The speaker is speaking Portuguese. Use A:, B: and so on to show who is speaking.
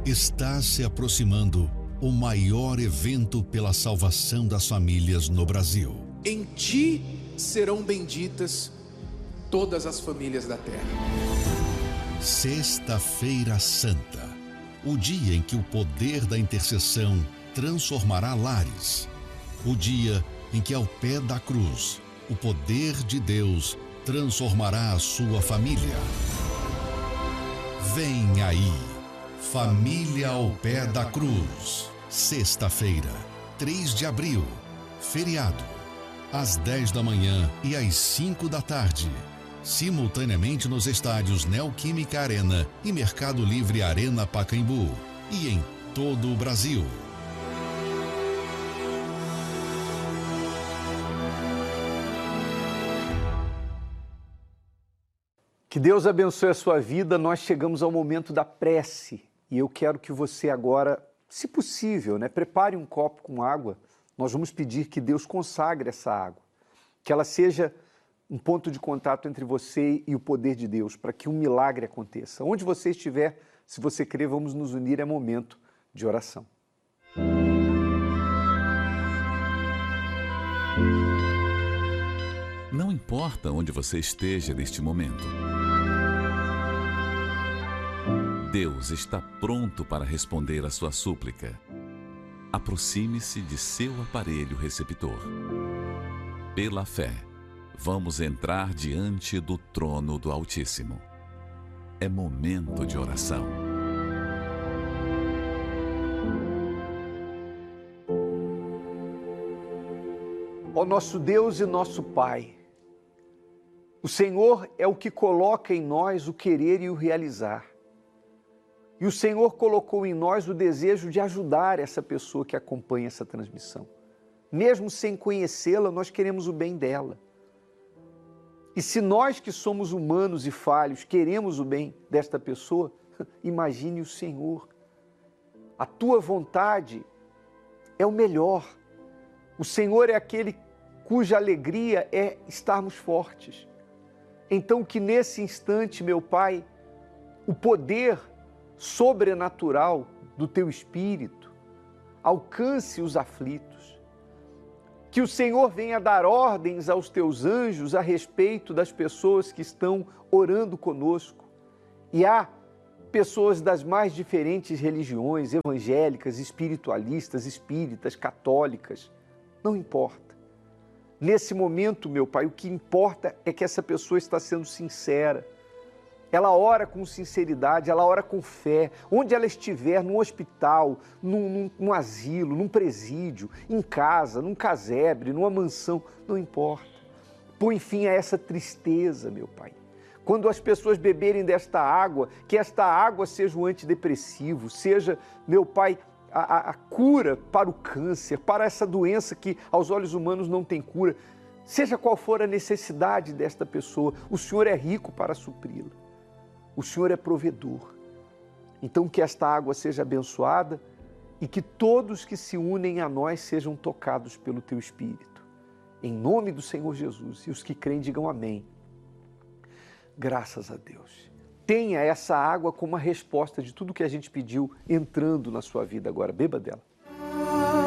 A: Está se aproximando o maior evento pela salvação das famílias no Brasil.
B: Em ti serão benditas todas as famílias da terra.
A: Sexta-feira Santa, o dia em que o poder da intercessão transformará lares. O dia em que, ao pé da cruz, o poder de Deus transformará a sua família. Vem aí, Família ao Pé da Cruz. Sexta-feira, 3 de abril, feriado, às 10 da manhã e às 5 da tarde. Simultaneamente nos estádios Neoquímica Arena e Mercado Livre Arena Pacaembu. E em todo o Brasil.
C: Que Deus abençoe a sua vida. Nós chegamos ao momento da prece e eu quero que você agora, se possível, prepare um copo com água. Nós vamos pedir que Deus consagre essa água, que ela seja um ponto de contato entre você e o poder de Deus, para que um milagre aconteça. Onde você estiver, se você crer, vamos nos unir, é momento de oração.
D: Não importa onde você esteja neste momento, Deus está pronto para responder a sua súplica. Aproxime-se de seu aparelho receptor. Pela fé, vamos entrar diante do trono do Altíssimo. É momento de oração.
C: Ó nosso Deus e nosso Pai, o Senhor é o que coloca em nós o querer e o realizar. E o Senhor colocou em nós o desejo de ajudar essa pessoa que acompanha essa transmissão. Mesmo sem conhecê-la, nós queremos o bem dela. E se nós que somos humanos e falhos queremos o bem desta pessoa, imagine o Senhor. A tua vontade é o melhor. O Senhor é aquele cuja alegria é estarmos fortes. Então que nesse instante, meu Pai, o poder sobrenatural do teu Espírito alcance os aflitos. Que o Senhor venha dar ordens aos teus anjos a respeito das pessoas que estão orando conosco. E há pessoas das mais diferentes religiões, evangélicas, espiritualistas, espíritas, católicas, não importa. Nesse momento, meu Pai, o que importa é que essa pessoa está sendo sincera. Ela ora com sinceridade, ela ora com fé. Onde ela estiver, num hospital, num asilo, num presídio, em casa, num casebre, numa mansão, não importa. Põe fim a essa tristeza, meu Pai. Quando as pessoas beberem desta água, que esta água seja um antidepressivo, seja, meu Pai, a cura para o câncer, para essa doença que aos olhos humanos não tem cura. Seja qual for a necessidade desta pessoa, o Senhor é rico para supri-la. O Senhor é provedor. Então que esta água seja abençoada e que todos que se unem a nós sejam tocados pelo Teu Espírito. Em nome do Senhor Jesus. E os que creem digam amém. Graças a Deus. Tenha essa água como uma resposta de tudo que a gente pediu entrando na sua vida agora. Beba dela.